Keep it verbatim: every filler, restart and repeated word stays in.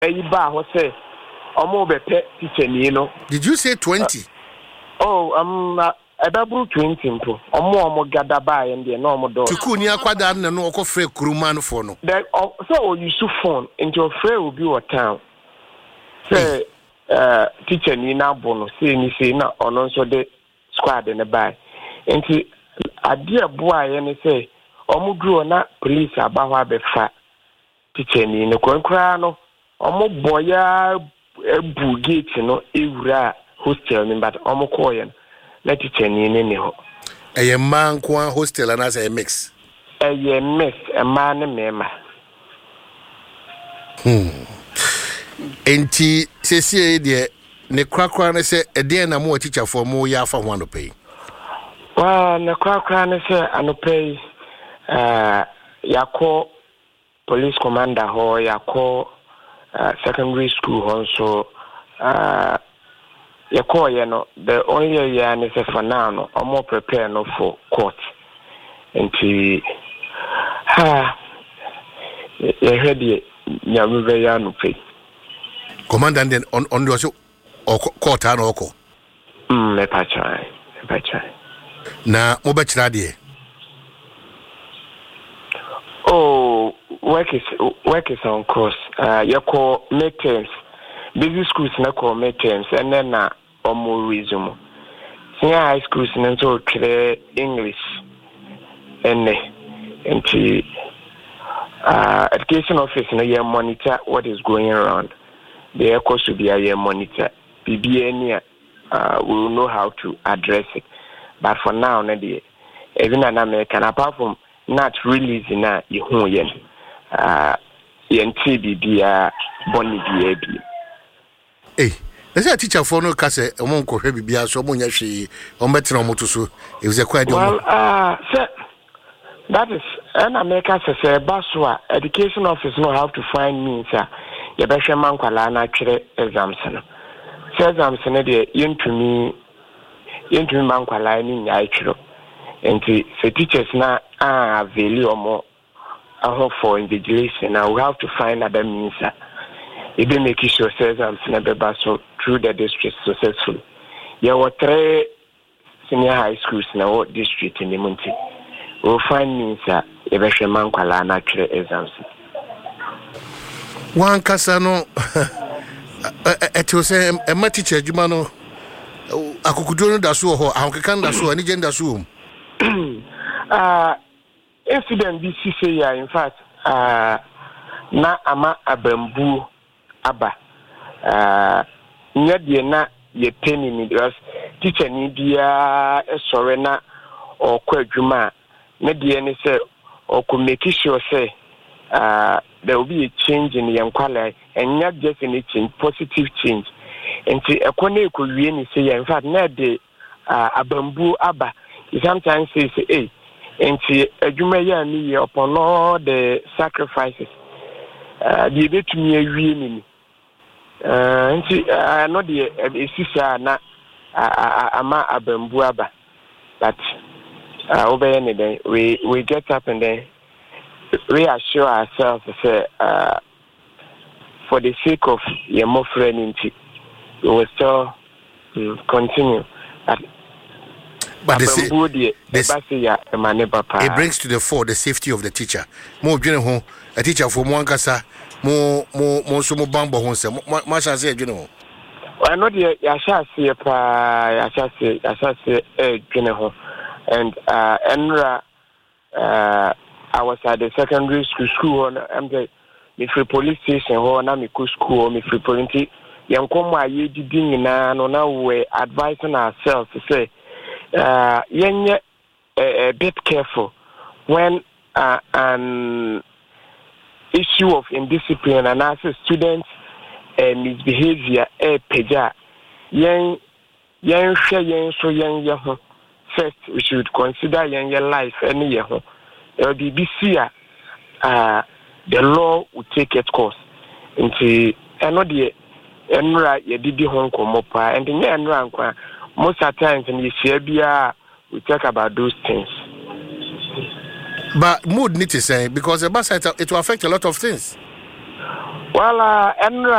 Eba ho say omo bepe teacher ni no. Did you say twenty? Uh, oh, um about twenty mpo. Omo omo gada ba ye ndie no omo do. Tuku ni akwada na no okọ frɛ kuruma no fo no. That so o use phone into frɛ obi o town. Say uh teacher ni na bono say ni say na ono nso de squad ne ba. Enti ade aboa ye ne say omo duro na police aba ho abefa teacher ni ne kwankra no omo boya ebu gate no ewura hostel ni but omo call ye na teacher ni ne ne ho. Eye man kwa hostel na say mix. Eye mix e man ne mema. Hmm. Enti sesi de ne kwakwa ne se ede na mo teacher for mo ya fa ho anopai. Wa ne kwakwa ne se anopai uh yakọ police commander ho yakọ uh, secondary school ho so uh yakọ ye no the only year ne se for now no omo prepare no for court. Enti ha ye hwede nyamuve ya no pay. Commander then on on the or court and oko. Mm, me pa try. Me pa try. Na mo be kira de. Oh, work is work is on course. Uh you call midterms. Busy schools na call midterms and then na omo resume. Senior high schools na so clear English. And and uh education office na you monitor what is going around. The echo should be a monitor. B B N uh will know how to address it. But for now, even in America, apart from not releasing that you who yen uh yen T B B uh Bonnie B A B. Hey, there's a teacher for no case among Kohe B so much she on better on motosu. It was a quite well uh sir, that is in America says Baswa education office know how to find means uh you better man kwala na twere exams no. So exams no dey yentumi yentumi man kwala ni nya twere. Enti the teachers na ah value omo aho for invigilation now we have to find other means uh e dey make sure say exams na be so through the district successfully. There were three senior high schools na what district in the Munti. We'll find means uh e better man kwala na twere exams. One casano it was a my teacher, Jumano. I could do that so, I can that so, any gender so. Uh, incident B C C, in fact, uh, na ama abambu aba. Uh, nyadi na ye penny ni because teacher ni dia sorry na or kwa juma. Nyadi ni say or could make sure say uh. there will be a change in the quality and not just any change, positive change. And see, a corner could really say, in fact, not the a bamboo abba. He sometimes says, hey, and see, a jumaya me upon all the sacrifices. Uh, the bit to me a really. Uh, and see, I know the sister not a bamboo abba, but over any day we we get up and then reassure ourselves say uh for the sake of your more friend we will still um, continue but but the sa- the, the it brings to the fore the safety of the teacher. More general a teacher for one kasa more more more so more bambo hon say ma sha say general. I know the ya sha say pa ya sha say ya sha say eh general and uh enra uh I was at the secondary school school on I'm the me free police station or na me go school me free police yan come aye didi na no na we advising ourselves to say uh yen a bit careful when uh, an issue of indiscipline and as students uh, misbehavior eh peja yen yen share yen so yen ye ho first we should consider yen your life any ye ho. Uh, the B C, uh, the law will take its course. And see, I know the Enra, you did the Hong Kong Mopa, and the Enra, most of the times in the Serbia, we talk about those things. But mood need to say because the bus it will affect a lot of things. Well, uh, Enra.